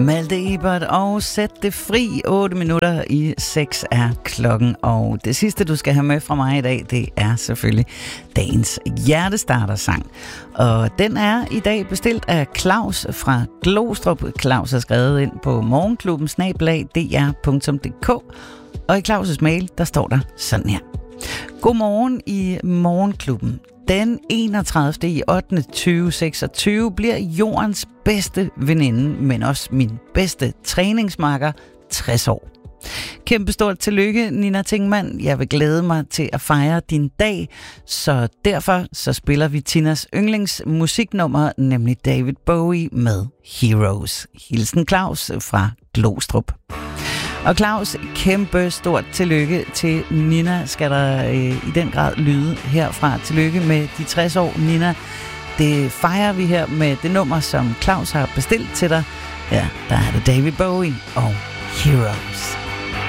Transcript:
Malte Ebert og Sæt det fri. 8 minutter i 6 er klokken. Og det sidste, du skal have med fra mig i dag, det er selvfølgelig dagens hjertestarter-sang. Og den er i dag bestilt af Claus fra Glostrup. Claus har skrevet ind på morgenklubben@dr.dk. Og i Claus' mail, der står der sådan her. Godmorgen i Morgenklubben. Den 31. i 8. 2026 bliver jordens bedste veninde, men også min bedste træningsmarker, 60 år. Kæmpe stort tillykke, Nina Tingmann. Jeg vil glæde mig til at fejre din dag, så derfor så spiller vi Tinas yndlingsmusiknummer, nemlig David Bowie med Heroes. Hilsen Claus fra Glostrup. Og Claus, kæmpe stort tillykke til Nina, skal der i den grad lyde herfra. Tillykke med de 60 år, Nina. Det fejrer vi her med det nummer, som Claus har bestilt til dig. Ja, der er det David Bowie og Hero.